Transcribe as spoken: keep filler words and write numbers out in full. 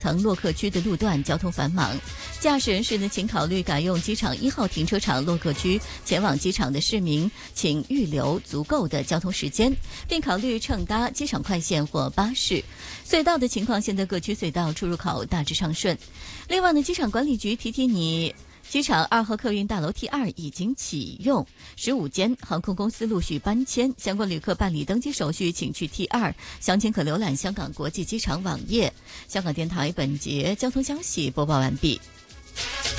层洛克区的路段交通繁忙，驾驶人士呢，请考虑改用机场一号停车场洛克区前往机场的市民，请预留足够的交通时间，并考虑乘搭机场快线或巴士。隧道的情况，现在各区隧道出入口大致畅顺。另外呢，机场管理局提提你。机场二号客运大楼 T 二已经启用，十五间航空公司陆续搬迁，相关旅客办理登机手续，请去 T 二，详情可浏览香港国际机场网页。香港电台本节交通消息播报完毕。